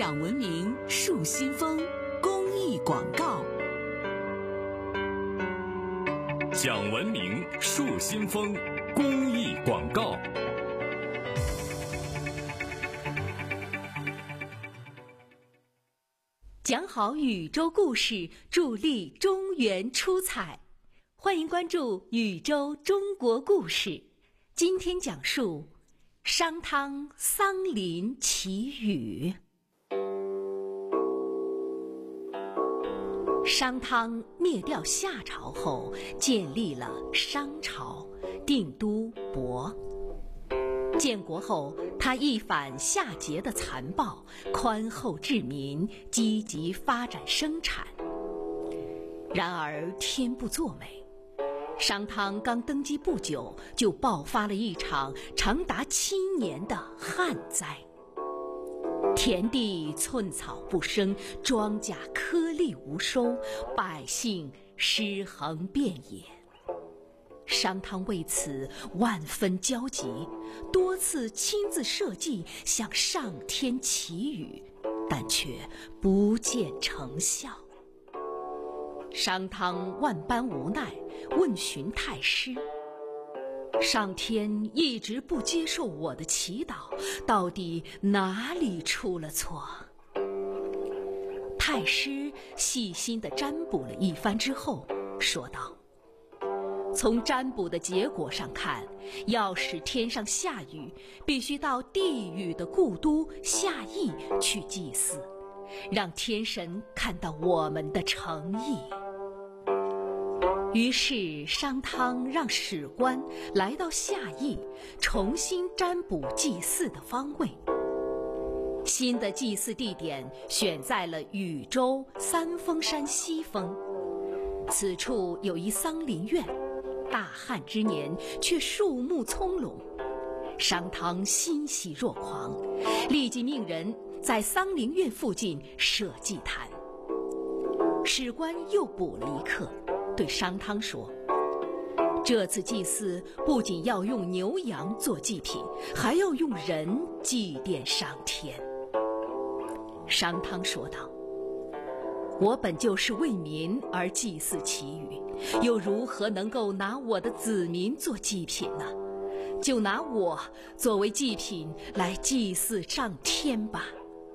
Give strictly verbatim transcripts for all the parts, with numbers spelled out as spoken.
讲文明树新风公益广告。 讲文明树新风公益广告。 讲好宇宙故事，助力中原出彩。欢迎关注宇宙中国故事。今天讲述商汤桑林祈雨。商汤灭掉夏朝后，建立了商朝，定都亳。建国后，他一反夏桀的残暴，宽厚治民，积极发展生产。然而天不作美，商汤刚登基不久，就爆发了一场长达七年的旱灾。田地寸草不生，庄稼颗粒无收，百姓尸横遍野。商汤为此万分焦急，多次亲自设计向上天祈雨，但却不见成效。商汤万般无奈，问询太师：上天一直不接受我的祈祷，到底哪里出了错？太师细心地占卜了一番之后，说道：从占卜的结果上看，要使天上下雨，必须到地狱的故都夏邑去祭祀，让天神看到我们的诚意。于是商汤让史官来到夏邑，重新占卜祭祀的方位。新的祭祀地点选在了禹州三峰山西峰，此处有一桑林院，大旱之年却树木葱茏。商汤欣喜若狂，立即命人在桑林院附近设祭坛。史官又补了一课，对商汤说：这次祭祀不仅要用牛羊做祭品，还要用人祭奠上天。商汤说道：我本就是为民而祭祀祈雨，又如何能够拿我的子民做祭品呢？就拿我作为祭品来祭祀上天吧。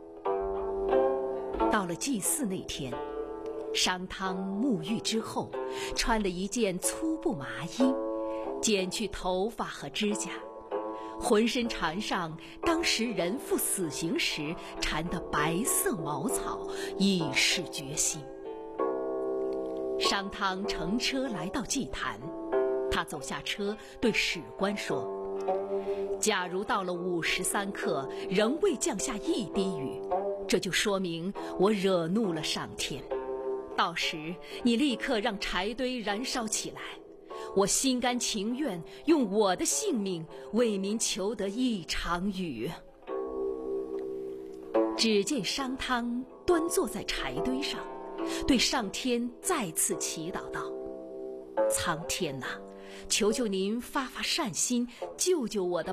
到了祭祀那天，商汤沐浴之后，穿了一件粗布麻衣，剪去头发和指甲，浑身缠上当时人负死刑时缠的白色茅草，以示决心。商汤乘车来到祭坛，他走下车对史官说：假如到了午时三刻仍未降下一滴雨，这就说明我惹怒了上天。到时你立刻让柴堆燃烧起来，我心甘情愿用我的性命为民求得一场雨。只见商汤端坐在柴堆上，对上天再次祈祷道：苍天哪，求求您发发善心，救救我的